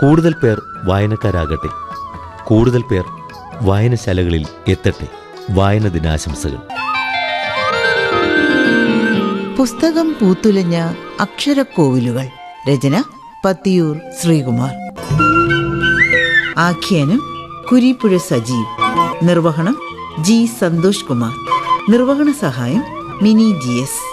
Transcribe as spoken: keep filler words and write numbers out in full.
കൂടുതൽ പേർ വായനക്കാരാകട്ടെ, കൂടുതൽ പേർ വായനശാലകളിൽ എത്തട്ടെ. വായന ദിനാശംസകൾ. പുസ്തകം പൂത്തുലഞ്ഞ അക്ഷരക്കോവിലുകൾ. രചന പത്തിയൂർ ശ്രീകുമാർ. ആഖ്യാനം കുരീപ്പുഴ സജീവ്. നിർവഹണം ജി സന്തോഷ് കുമാർ. നിർവഹണ സഹായം മിനി ജി എസ്.